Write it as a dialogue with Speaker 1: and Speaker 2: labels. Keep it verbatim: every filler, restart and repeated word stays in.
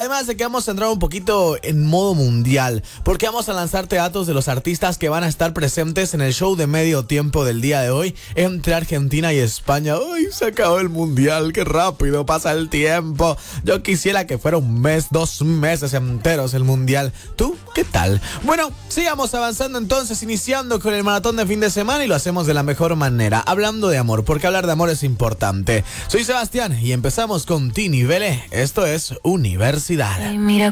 Speaker 1: Además de que vamos a entrar un poquito en modo mundial, porque vamos a lanzarte datos de los artistas que van a estar presentes en el show de medio tiempo del día de hoy entre Argentina y España. ¡Ay, se acabó el mundial! ¡Qué rápido pasa el tiempo! Yo quisiera que fuera un mes, dos meses enteros el mundial. ¿Tú qué tal? Bueno, sigamos avanzando entonces, iniciando con el maratón de fin de semana, y lo hacemos de la mejor manera, hablando de amor, porque hablar de amor es importante. Soy Sebastián y empezamos con Tini Vélez. Esto es Universidad.
Speaker 2: Ay, mira